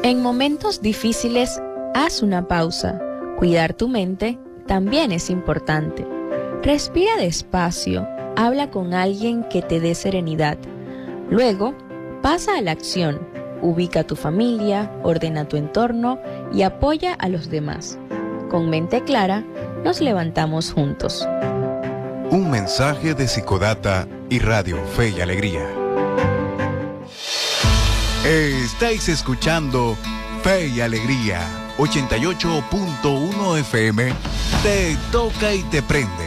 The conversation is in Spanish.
En momentos difíciles, haz una pausa. Cuidar tu mente también es importante. Respira despacio, habla con alguien que te dé serenidad. Luego, pasa a la acción. Ubica a tu familia, ordena tu entorno y apoya a los demás. Con mente clara, nos levantamos juntos. Un mensaje de Psicodata y Radio Fe y Alegría. Estáis escuchando Fe y Alegría, 88.1 FM. Te toca y te prende.